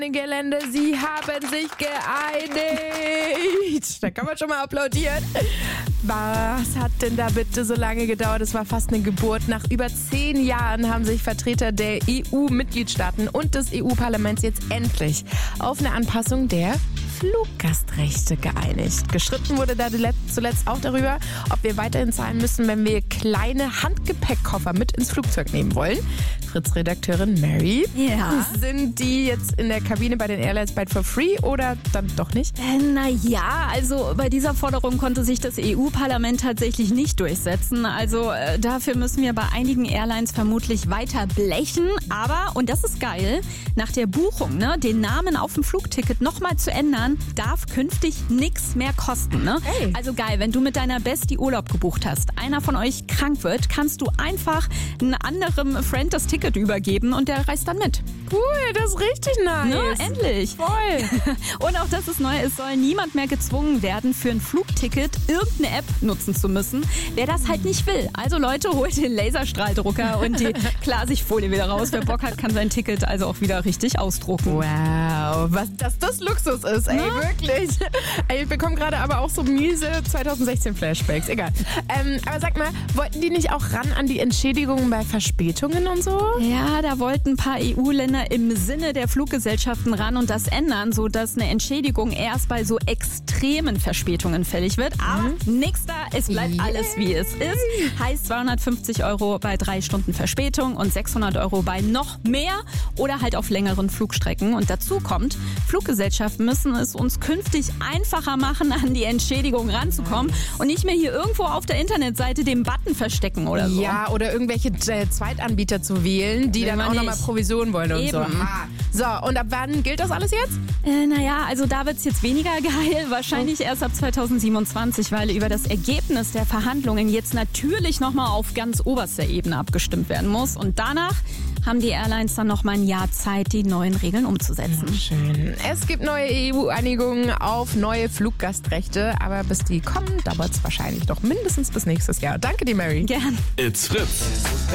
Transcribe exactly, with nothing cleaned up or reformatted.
Gelände, sie haben sich geeinigt. Da kann man schon mal applaudieren. Was hat denn da bitte so lange gedauert? Es war fast eine Geburt. Nach über zehn Jahren haben sich Vertreter der E U-Mitgliedstaaten und des E U-Parlaments jetzt endlich auf eine Anpassung der Fluggastrechte geeinigt. Gestritten wurde da zuletzt auch darüber, ob wir weiterhin zahlen müssen, wenn wir kleine Handgepäckkoffer mit ins Flugzeug nehmen wollen. Fritz-Redakteurin Mary, ja. Sind die jetzt in der Kabine bei den Airlines bald for free oder dann doch nicht? Äh, naja, also bei dieser Forderung konnte sich das E U-Parlament tatsächlich nicht durchsetzen. Also äh, dafür müssen wir bei einigen Airlines vermutlich weiter blechen. Aber, und das ist geil, nach der Buchung, ne, den Namen auf dem Flugticket nochmal zu ändern, darf künftig nichts mehr kosten. Ne? Hey. Also geil, wenn du mit deiner Bestie Urlaub gebucht hast, einer von euch krank wird, kannst du einfach einem anderen Friend das Ticket übergeben und der reist dann mit. Cool, das ist richtig nice. Ne, endlich. Voll. Und auch das ist neu, es soll niemand mehr gezwungen werden, für ein Flugticket irgendeine App nutzen zu müssen, wer das halt nicht will. Also Leute, holt den Laserstrahldrucker und die Klarsichtfolie wieder raus. Wer Bock hat, kann sein Ticket also auch wieder richtig ausdrucken. Wow, was das, das Luxus ist, ey, Na? wirklich. Ey, ich bekomme gerade aber auch so miese zwanzig sechzehn Flashbacks, egal. Ähm, aber sag mal, wollten die nicht auch ran an die Entschädigungen bei Verspätungen und so? Ja, da wollten ein paar E U-Länder im Sinne der Fluggesellschaften ran und das ändern, sodass eine Entschädigung erst bei so extremen Verspätungen fällig wird. Aber mhm. nix da, es bleibt Yeah. alles wie es ist. Heißt zweihundertfünfzig Euro bei drei Stunden Verspätung und sechshundert Euro bei noch mehr oder halt auf längeren Flugstrecken. Und dazu kommt, Fluggesellschaften müssen es uns künftig einfacher machen, an die Entschädigung ranzukommen und nicht mehr hier irgendwo auf der Internetseite den Button verstecken oder so. Ja, oder irgendwelche äh, Zweitanbieter zu wählen, die Will dann man auch nochmal nicht. Provision wollen und Eben. so. Aha. So, und ab wann gilt das alles jetzt? Äh, naja, also da wird's jetzt weniger geil. Wahrscheinlich erst ab zweitausendsiebenundzwanzig, weil über das Ergebnis der Verhandlungen jetzt natürlich nochmal auf ganz oberster Ebene abgestimmt werden muss. Und danach haben die Airlines dann nochmal ein Jahr Zeit, die neuen Regeln umzusetzen. Schön. Es gibt neue E U-Einigungen auf neue Fluggastrechte, aber bis die kommen, dauert es wahrscheinlich doch mindestens bis nächstes Jahr. Danke dir, Mary. Gern. It's Fritz.